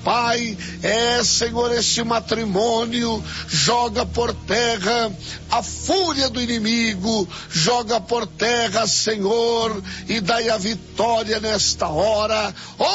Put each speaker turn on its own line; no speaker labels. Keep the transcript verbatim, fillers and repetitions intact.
Pai, é, Senhor, este matrimônio, joga por terra a fúria do inimigo, joga por terra, Senhor, e dai a vitória nesta hora.